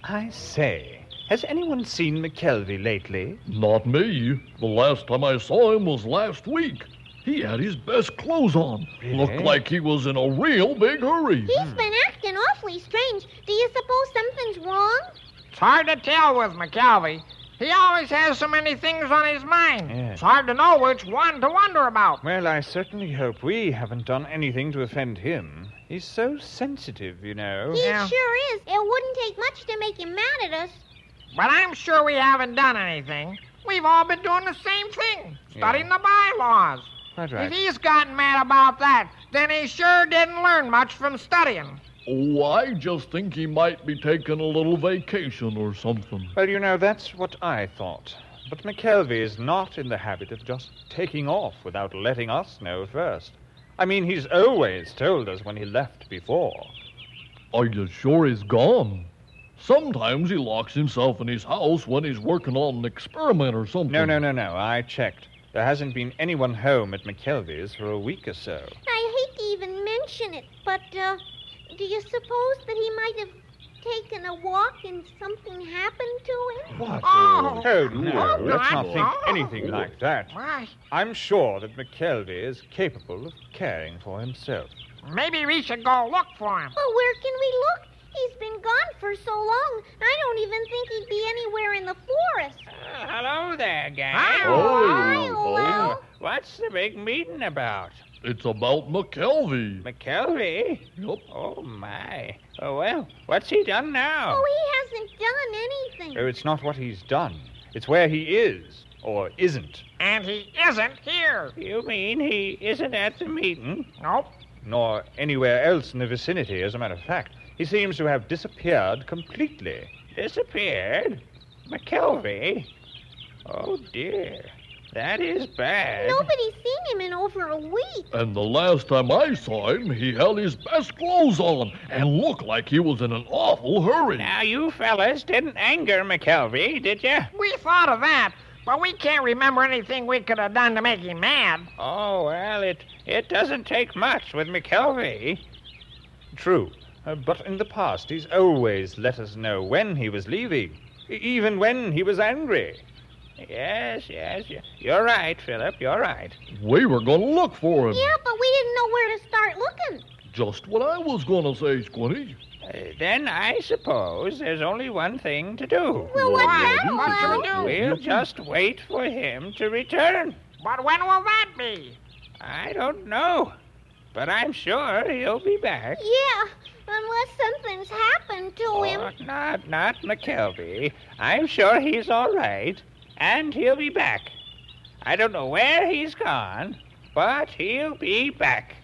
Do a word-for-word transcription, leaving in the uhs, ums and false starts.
I say, has anyone seen McKelvey lately? Not me. The last time I saw him was last week. He had his best clothes on. Really? Looked like he was in a real big hurry. He's Hmm. been acting awfully strange. Do you suppose something's wrong? It's hard to tell with McKelvey. He always has so many things on his mind. Yes. It's hard to know which one to wonder about. Well, I certainly hope we haven't done anything to offend him. He's so sensitive, you know. He Yeah. sure is. It wouldn't take much to make him mad at us. But I'm sure we haven't done anything. We've all been doing the same thing, studying the bylaws. Quite right. If he's gotten mad about that, then he sure didn't learn much from studying. Oh, I just think he might be taking a little vacation or something. Well, you know, that's what I thought. But McKelvey is not in the habit of just taking off without letting us know first. I mean, he's always told us when he left before. Are you sure he's gone? Sometimes he locks himself in his house when he's working on an experiment or something. No, no, no, no. I checked. There hasn't been anyone home at McKelvey's for a week or so. I hate to even mention it, but, uh, do you suppose that he might have taken a walk and something happened to him? What? Oh. Oh, no. Oh, Let's not God, think no. anything like that. Why, I'm sure that McKelvey is capable of caring for himself. maybe we should go look for him. Well, where can we look? He's been gone for so long. I don't even think he'd be anywhere in the forest. Uh, hello there, gang. Hi. Oh, Hi, Olaf. What's the big meeting about? It's about McKelvey. McKelvey? Yup. Oh, my. Oh, well, what's he done now? Oh, he hasn't done anything. Oh, it's not what he's done. It's where he is, or isn't. And he isn't here. You mean he isn't at the meeting? Nope. Nor anywhere else in the vicinity, as a matter of fact. He seems to have disappeared completely. Disappeared? McKelvey? Oh, dear. That is bad. Nobody's seen him in over a week. And the last time I saw him, he had his best clothes on and looked like he was in an awful hurry. Now, you fellas didn't anger McKelvey, did you? We thought of that, but we can't remember anything we could have done to make him mad. Oh, well, it, it doesn't take much with McKelvey. True. Uh, but in the past, he's always let us know when he was leaving, e- even when he was angry. Yes, yes, yes. You're right, Philip, you're right. We were going to look for him. Yeah, but we didn't know where to start looking. Just what I was going to say, Squinty. Uh, then I suppose there's only one thing to do. Well, what's Why? that, What should we Olaf? do? We'll just wait for him to return. But when will that be? I don't know, but I'm sure he'll be back. Yeah, unless something's happened to Oh, him. not, not McKelvey. I'm sure he's all right, and he'll be back. I don't know where he's gone, but he'll be back.